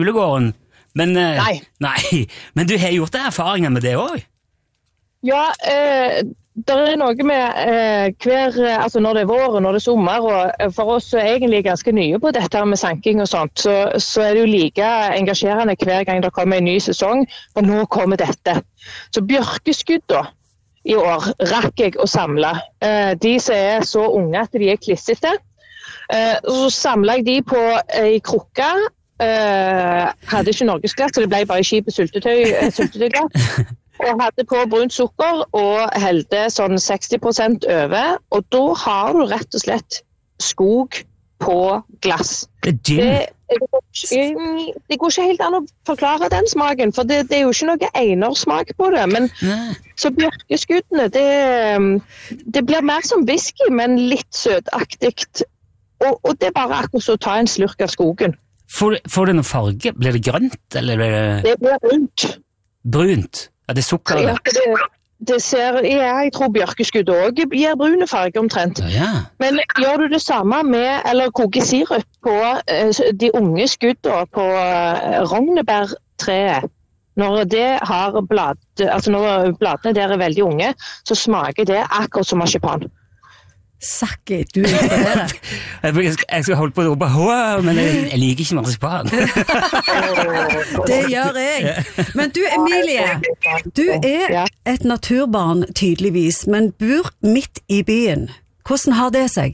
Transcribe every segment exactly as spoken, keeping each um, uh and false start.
skolegården, men, nei. nei. Men du har gjort erfaringer med det også? Ja, eh, det er noe med eh, hver, altså når det er vår, når det er sommer, og for oss er egentlig ganske nye på dette med sanking og sånt, så, så er det jo like engasjerende hver gang det kommer en ny sesong, og nå kommer dette. Så bjørkeskudda i år rakk jeg å samle. Eh, de som er så unge at de er klissete. Eh, så samlet jeg de på ei krukke. Eh, hadde ikke norgesglass, så det ble bare kjip syltetøy, syltetøyglass. Og hadde på brunt sukker og helte sånn seksti prosent over. Og da har du rett og slett skog på glass. Det, det, det går ikke helt an å forklare den smaken, for det, det er jo ikke noe enersmak på det. Men Nei. Så bjørkeskuddene, det, det blir mer som whisky, men litt søtaktigt. Og, og det er bare akkurat så å ta en slurk av skogen. Får, får det noen farge? Blir det grønt, eller blir det... Det blir brunt. Brunt? Ja, det er sukker. Ja, det, det ser, ja, jeg tror bjørkeskudd også gir brune farge omtrent. Ja, ja. Men gjør du det samme med, eller koker sirup på eh, de unge skuddene på eh, rognebærtreet, når det har blad, altså når bladene der er veldig unge, så smaker det akkurat som marsipan. Sakki, du inspirerer. Jeg skal holde på å rope wow, men jeg, jeg liker ikke marsipan. Det gjør jeg. Men du, Emilie, du er et naturbarn tydeligvis, men bor midt i byen. Hvordan har det seg?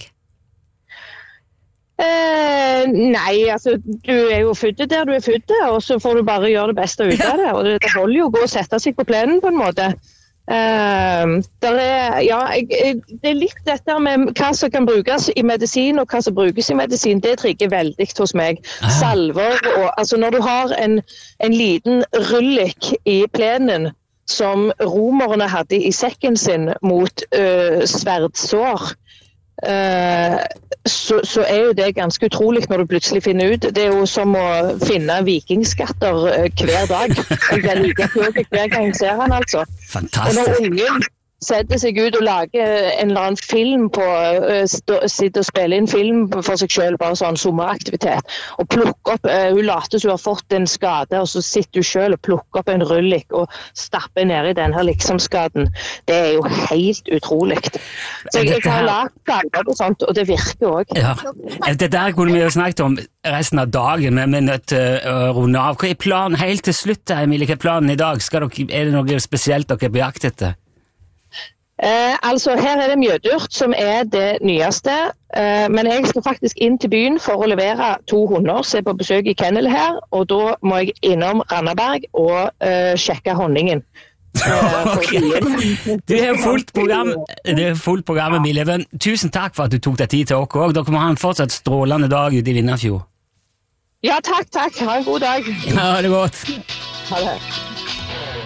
Eh, nei, altså, du er jo født der du er født, og så får du bare gjøre det beste ut av det. Og det holder jo å gå og sette seg på plenen på en måte. Uh, der er, ja, jeg, det er litt dette med hva som kan brukes i medisin og hva som brukes i medisin, det trigger veldig hos meg. Ah. Salver, og, altså når du har en, en liten rullik i plenen som romerne hadde i sekken sin mot uh, sverdsår, uh, så, så er jo det ganske utrolig når du plutselig finner ut. Det er jo som å finne vikingskatter uh, hver dag. Jeg er like høy hver gang jeg ser han, altså. Fantastisk. Og når ungen setter seg ut og lager en eller annen film på, uh, st- sitter og spiller inn film for seg selv, bare sånn sommeraktivitet, og plukker opp, uh, hun later som hun har fått en skade, og så sitter hun selv og plukker opp en rullik og stapper ned i den her liksom-skaden. Det er jo helt utrolig. Så jeg, jeg har lagt ganger og sånt, og det virker også. Ja. Det der kunne vi jo snakket om resten av dagen, men vi er nødt til å runde av. Hva er planen helt til slutt, Emilie? Hva er planen i dag? Skal dere, er det noe spesielt dere er på jakt etter? Eh, altså, her er det mjødurt som er det nyeste, eh, men jeg skal faktisk inn til byen for å levere to hunder, se på besøk i kennel her, og da må jeg innom Randaberg og eh, sjekke honningen. Eh, okay. Du har fullt program, det er fullt program, Emilie, men tusen takk for at du tok deg tid til dere også. Dere må ha en fortsatt strålende dag ute i Vindafjord. Ja, takk, takk. Ha en god dag. Ha det godt. Ha det.